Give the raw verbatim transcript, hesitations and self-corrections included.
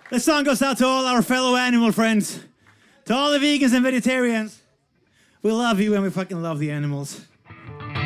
This song goes out to all our fellow animal friends. To all the vegans and vegetarians. We love you and we fucking love the animals.